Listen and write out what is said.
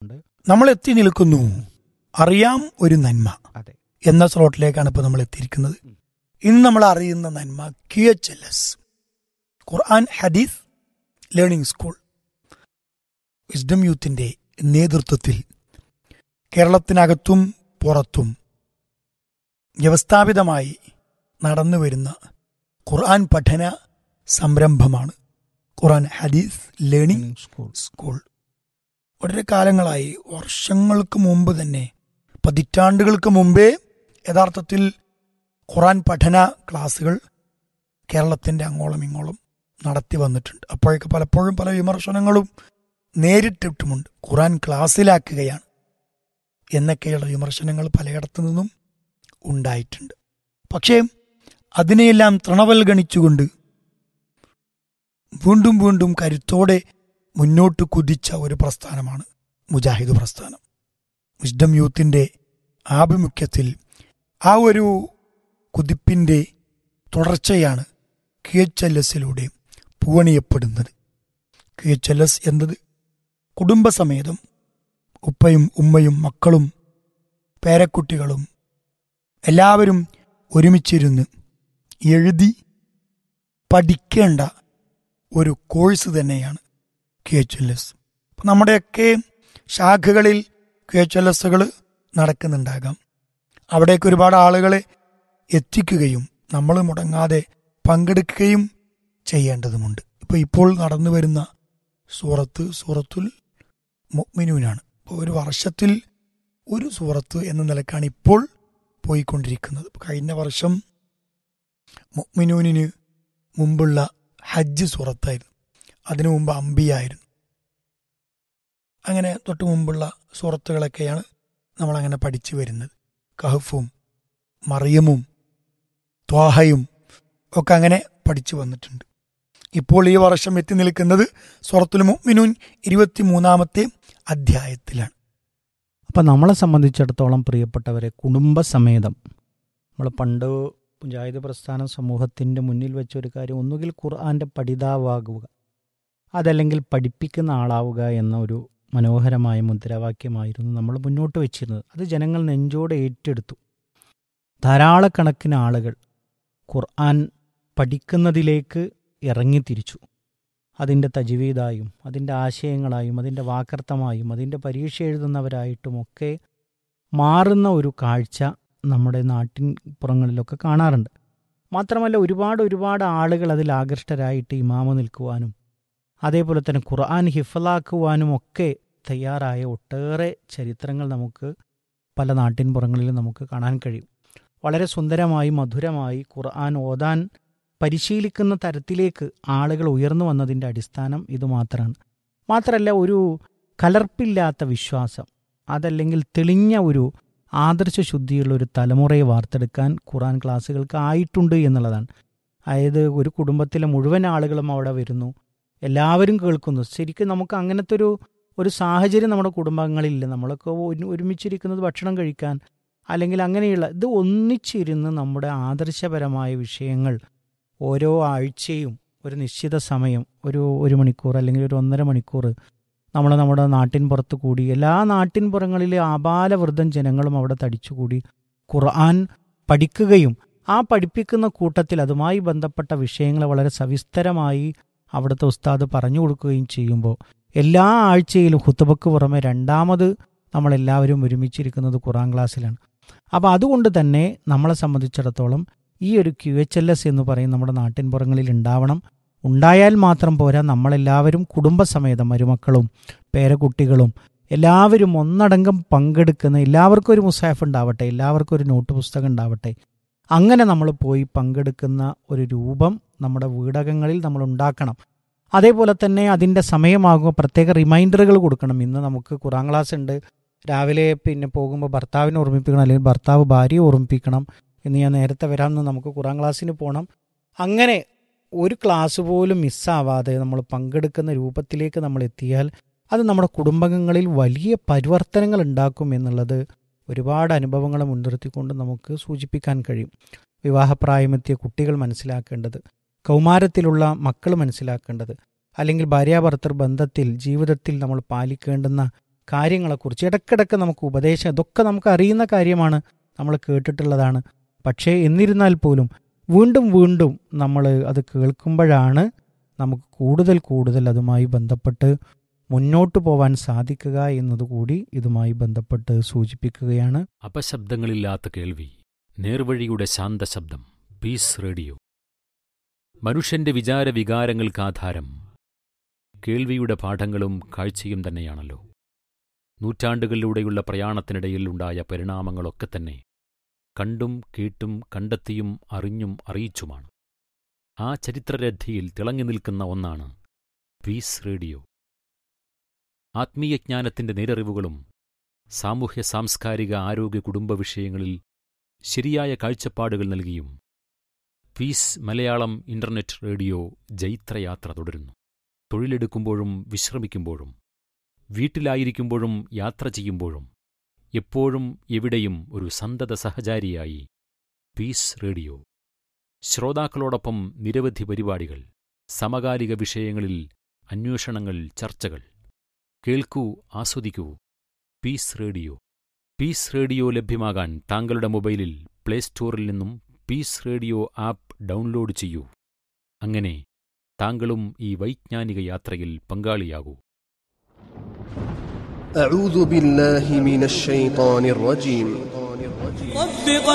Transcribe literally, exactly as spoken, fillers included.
നമ്മൾ എത്തി നിൽക്കുന്നു അറിയാം ഒരു നന്മ അതെ എന്ന സ്ലോട്ടിലേക്കാണ് ഇപ്പോൾ നമ്മൾ എത്തിയിരിക്കുന്നത്. ഇന്ന് നമ്മൾ അറിയുന്ന നന്മ ക്യു എച്ച് എൽ എസ് ഖുർആൻ ഹദീസ് ലേണിംഗ് സ്കൂൾ വിസ്ഡം യൂത്തിന്റെ നേതൃത്വത്തിൽ കേരളത്തിനകത്തും പുറത്തും വ്യവസ്ഥാപിതമായി നടന്നു വരുന്ന ഖുർആൻ പഠന സംരംഭമാണ് ഖുർആൻ ഹദീസ് ലേണിംഗ് സ്കൂൾ സ്കൂൾ. വളരെ കാലങ്ങളായി, വർഷങ്ങൾക്ക് മുമ്പ് തന്നെ, പതിറ്റാണ്ടുകൾക്ക് മുമ്പേ യഥാർത്ഥത്തിൽ ഖുർആൻ പഠന ക്ലാസുകൾ കേരളത്തിൻ്റെ അങ്ങോളം ഇങ്ങോളം നടത്തി വന്നിട്ടുണ്ട്. അപ്പോഴൊക്കെ പലപ്പോഴും പല വിമർശനങ്ങളും നേരിട്ടിട്ടുമുണ്ട്. ഖുർആൻ ക്ലാസ്സിലാക്കുകയാണ് എന്നൊക്കെയുള്ള വിമർശനങ്ങൾ പലയിടത്തു നിന്നും ഉണ്ടായിട്ടുണ്ട്. പക്ഷേ അതിനെയെല്ലാം തൃണവൽഗണിച്ചുകൊണ്ട് വീണ്ടും വീണ്ടും കരുത്തോടെ മുന്നോട്ട് കുതിച്ച ഒരു പ്രസ്ഥാനമാണ് മുജാഹിദ് പ്രസ്ഥാനം. വിസ്ഡം യൂത്തിൻ്റെ ആഭിമുഖ്യത്തിൽ ആ ഒരു കുതിപ്പിൻ്റെ തുടർച്ചയാണ് Q H L എസിലൂടെ പൂവണിയപ്പെടുന്നത്. Q H L S എന്നത് കുടുംബസമേതം ഉപ്പയും ഉമ്മയും മക്കളും പേരക്കുട്ടികളും എല്ലാവരും ഒരുമിച്ചിരുന്ന് എഴുതി പഠിക്കേണ്ട ഒരു കോഴ്സ് തന്നെയാണ് ക്യു എച്ച് എൽ എസ്. അപ്പം നമ്മുടെയൊക്കെ ശാഖകളിൽ ക്യു എച്ച് എൽ എസുകൾ നടക്കുന്നുണ്ടാകാം. അവിടേക്ക് ഒരുപാട് ആളുകളെ എത്തിക്കുകയും നമ്മൾ മുടങ്ങാതെ പങ്കെടുക്കുകയും ചെയ്യേണ്ടതുമുണ്ട്. ഇപ്പോൾ ഇപ്പോൾ നടന്നു വരുന്ന സൂറത്ത് സൂറത്തുൽ മുഅ്മിനൂനാണ്. ഇപ്പോൾ ഒരു വർഷത്തിൽ ഒരു സൂറത്ത് എന്ന നിലക്കാണ് ഇപ്പോൾ പോയിക്കൊണ്ടിരിക്കുന്നത്. കഴിഞ്ഞ വർഷം മുഅ്മിനൂനിന് മുമ്പുള്ള ഹജ്ജ് സൂറത്തായിരുന്നു, അതിനു മുമ്പ് അംബിയായിരുന്നു. അങ്ങനെ തൊട്ട് മുമ്പുള്ള സൂറത്തുകളൊക്കെയാണ് നമ്മളങ്ങനെ പഠിച്ചു വരുന്നത്. കഹഫും മറിയമും ത്വാഹയും ഒക്കെ അങ്ങനെ പഠിച്ചു വന്നിട്ടുണ്ട്. ഇപ്പോൾ ഈ വർഷം എത്തി നിൽക്കുന്നത് സൂറത്തുൽ മുഅ്മിനൂൻ ഇരുപത്തി മൂന്നാമത്തെ അധ്യായത്തിലാണ്. അപ്പം നമ്മളെ സംബന്ധിച്ചിടത്തോളം പ്രിയപ്പെട്ടവരെ, കുടുംബസമേതം നമ്മൾ പണ്ട് മുജാഹിദ് പ്രസ്ഥാന സമൂഹത്തിൻ്റെ മുന്നിൽ വെച്ചൊരു കാര്യം, ഒന്നുകിൽ ഖുർആൻ്റെ പഠിതാവാകുക, അതല്ലെങ്കിൽ പഠിപ്പിക്കുന്ന ആളാവുക എന്ന ഒരു മനോഹരമായ മുദ്രാവാക്യമായിരുന്നു നമ്മൾ മുന്നോട്ട് വെച്ചിരുന്നത്. അത് ജനങ്ങൾ നെഞ്ചോടെ ഏറ്റെടുത്തു. ധാരാളക്കണക്കിന് ആളുകൾ ഖുർആൻ പഠിക്കുന്നതിലേക്ക് ഇറങ്ങിത്തിരിച്ചു. അതിൻ്റെ തജ്വീദായും അതിൻ്റെ ആശയങ്ങളായും അതിൻ്റെ വാക്കർത്ഥമായും അതിൻ്റെ പരീക്ഷ എഴുതുന്നവരായിട്ടുമൊക്കെ മാറുന്ന ഒരു കാഴ്ച നമ്മുടെ നാട്ടിൻ പുറങ്ങളിലൊക്കെ കാണാറുണ്ട്. മാത്രമല്ല ഒരുപാട് ഒരുപാട് ആളുകൾ അതിൽ ആകൃഷ്ടരായിട്ട് ഇമാമ നിൽക്കുവാനും അതേപോലെ തന്നെ ഖുർആൻ ഹിഫ്ലാക്കുവാനും ഒക്കെ തയ്യാറായ ഒട്ടേറെ ചരിത്രങ്ങൾ നമുക്ക് പല നാട്ടിൻ പുറങ്ങളിലും നമുക്ക് കാണാൻ കഴിയും. വളരെ സുന്ദരമായി മധുരമായി ഖുർആൻ ഓതാൻ പരിശീലിക്കുന്ന തരത്തിലേക്ക് ആളുകൾ ഉയർന്നു വന്നതിൻ്റെ അടിസ്ഥാനം ഇതുമാത്രമാണ്. മാത്രമല്ല ഒരു കലർപ്പില്ലാത്ത വിശ്വാസം, അതല്ലെങ്കിൽ തെളിഞ്ഞ ഒരു ആദർശ ശുദ്ധിയുള്ള ഒരു തലമുറയെ വാർത്തെടുക്കാൻ ഖുർആൻ ക്ലാസ്സുകൾക്ക് ആയിട്ടുണ്ട് എന്നുള്ളതാണ്. അതായത് ഒരു കുടുംബത്തിലെ മുഴുവൻ ആളുകളും അവിടെ വരുന്നു, എല്ലാവരും കേൾക്കുന്നു. ശരിക്കും നമുക്ക് അങ്ങനത്തെ ഒരു ഒരു സാഹചര്യം നമ്മുടെ കുടുംബങ്ങളിലില്ല. നമ്മളൊക്കെ ഒരുമിച്ചിരിക്കുന്നത് ഭക്ഷണം കഴിക്കാൻ അല്ലെങ്കിൽ അങ്ങനെയുള്ള ഇത് ഒന്നിച്ചിരുന്ന് നമ്മുടെ ആദർശപരമായ വിഷയങ്ങൾ ഓരോ ആഴ്ചയും ഒരു നിശ്ചിത സമയം ഒരു ഒരു മണിക്കൂർ അല്ലെങ്കിൽ ഒരു ഒന്നര മണിക്കൂർ നമ്മൾ നമ്മുടെ നാട്ടിൻ പുറത്ത് കൂടി എല്ലാ നാട്ടിൻ പുറങ്ങളിലെ ആബാലവൃദ്ധം ജനങ്ങളും അവിടെ തടിച്ചുകൂടി ഖുർആൻ പഠിക്കുകയും ആ പഠിപ്പിക്കുന്ന കൂട്ടത്തിൽ അതുമായി ബന്ധപ്പെട്ട വിഷയങ്ങൾ വളരെ സവിസ്തരമായി അവിടുത്തെ ഉസ്താദ് പറഞ്ഞു കൊടുക്കുകയും ചെയ്യുമ്പോൾ എല്ലാ ആഴ്ചയിലും ഖുതുബക്ക് പുറമെ രണ്ടാമത് നമ്മളെല്ലാവരും ഒരുമിച്ചിരിക്കുന്നത് ഖുർആൻ ക്ലാസ്സിലാണ്. അപ്പോൾ അതുകൊണ്ട് തന്നെ നമ്മളെ സംബന്ധിച്ചിടത്തോളം ഈ ഒരു ക്യു എച്ച് എൽ എസ് എന്ന് പറയും നമ്മുടെ നാട്ടിൻ പുറങ്ങളിൽ ഉണ്ടാവണം. ഉണ്ടായാൽ മാത്രം പോരാ, നമ്മളെല്ലാവരും കുടുംബസമേതം മരുമക്കളും പേരക്കുട്ടികളും എല്ലാവരും ഒന്നടങ്കം പങ്കെടുക്കുന്ന, എല്ലാവർക്കും ഒരു മുസാഫ് ഉണ്ടാവട്ടെ, എല്ലാവർക്കും ഒരു നോട്ട് പുസ്തകം ഉണ്ടാവട്ടെ, അങ്ങനെ നമ്മൾ പോയി പങ്കെടുക്കുന്ന ഒരു രൂപം നമ്മുടെ വീടകങ്ങളിൽ നമ്മൾ ഉണ്ടാക്കണം. അതേപോലെ തന്നെ അതിൻ്റെ സമയമാകുമ്പോൾ പ്രത്യേക റിമൈൻഡറുകൾ കൊടുക്കണം. ഇന്ന് നമുക്ക് ഖുർആൻ ക്ലാസ് ഉണ്ട്, രാവിലെ പിന്നെ പോകുമ്പോൾ ഭർത്താവിനെ ഓർമ്മിപ്പിക്കണം, അല്ലെങ്കിൽ ഭർത്താവ് ഭാര്യയെ ഓർമ്മിപ്പിക്കണം, ഇന്ന് ഞാൻ നേരത്തെ വരാമെന്ന് നമുക്ക് ഖുർആൻ ക്ലാസ്സിന് പോകണം. അങ്ങനെ ഒരു ക്ലാസ് പോലും മിസ്സാവാതെ നമ്മൾ പങ്കെടുക്കുന്ന രൂപത്തിലേക്ക് നമ്മൾ എത്തിയാൽ അത് നമ്മുടെ കുടുംബങ്ങളിൽ വലിയ പരിവർത്തനങ്ങൾ ഉണ്ടാക്കും എന്നുള്ളത് ഒരുപാട് അനുഭവങ്ങളെ മുൻനിർത്തിക്കൊണ്ട് നമുക്ക് സൂചിപ്പിക്കാൻ കഴിയും. വിവാഹപ്രായമെത്തിയ കുട്ടികൾ മനസ്സിലാക്കേണ്ടത്, കൗമാരത്തിലുള്ള മക്കൾ മനസ്സിലാക്കേണ്ടത്, അല്ലെങ്കിൽ ഭാര്യാഭർത്തൃ ബന്ധത്തിൽ ജീവിതത്തിൽ നമ്മൾ പാലിക്കേണ്ടുന്ന കാര്യങ്ങളെക്കുറിച്ച് ഇടയ്ക്കിടയ്ക്ക് നമുക്ക് ഉപദേശം, ഇതൊക്കെ നമുക്ക് അറിയുന്ന കാര്യമാണ്, നമ്മൾ കേട്ടിട്ടുള്ളതാണ്. പക്ഷേ എന്നിരുന്നാൽ പോലും വീണ്ടും വീണ്ടും നമ്മൾ അത് കേൾക്കുമ്പോഴാണ് നമുക്ക് കൂടുതൽ കൂടുതൽ അതുമായി ബന്ധപ്പെട്ട് മുന്നോട്ട് പോവാൻ സാധിക്കുക എന്നതുകൂടി ഇതുമായി ബന്ധപ്പെട്ട് സൂചിപ്പിക്കുകയാണ്. അപശബ്ദങ്ങളില്ലാത്ത കേൾവി, നേർവഴിയുടെ ശാന്തശബ്ദം. Piece radio. മനുഷ്യന്റെ വിചാരവികാരങ്ങൾക്കാധാരം കേൾവിയുടെ പാഠങ്ങളും കാഴ്ചയും തന്നെയാണല്ലോ. നൂറ്റാണ്ടുകളിലൂടെയുള്ള പ്രയാണത്തിനിടയിൽ ഉണ്ടായ പരിണാമങ്ങളൊക്കെ തന്നെ കണ്ടും കേട്ടും കണ്ടെത്തിയും അറിഞ്ഞും അറിയിച്ചുമാണ്. ആ ചരിത്രരഥിയിൽ തിളങ്ങി നിൽക്കുന്ന ഒന്നാണ് പീസ് റേഡിയോ. ആത്മീയജ്ഞാനത്തിന്റെ നേരറിവുകളും സാമൂഹ്യ സാംസ്കാരിക ആരോഗ്യ കുടുംബ വിഷയങ്ങളിൽ ശരിയായ കാഴ്ചപ്പാടുകൾ നൽകിയും പീസ് മലയാളം ഇന്റർനെറ്റ് റേഡിയോ ജൈത്രയാത്ര തുടരുന്നു. തൊഴിലെടുക്കുമ്പോഴും വിശ്രമിക്കുമ്പോഴും വീട്ടിലായിരിക്കുമ്പോഴും യാത്ര ചെയ്യുമ്പോഴും എപ്പോഴും എവിടെയും ഒരു സന്തത സഹചാരിയായി പീസ് റേഡിയോ. ശ്രോതാക്കളോടൊപ്പം നിരവധി പരിപാടികൾ, സമകാലിക വിഷയങ്ങളിൽ അന്വേഷണങ്ങൾ, ചർച്ചകൾ. കേൾക്കൂ, ആസ്വദിക്കൂ. Piece radio. പീസ് റേഡിയോ ലഭ്യമാകാൻ താങ്കളുടെ മൊബൈലിൽ പ്ലേ സ്റ്റോറിൽ നിന്നും പീസ് റേഡിയോ ആപ്പ് ഡൗൺലോഡ് ചെയ്യൂ. അങ്ങനെ താങ്കളും ഈ വൈജ്ഞാനിക യാത്രയിൽ പങ്കാളിയാകൂ. أعوذ بالله من الشيطان الرجيم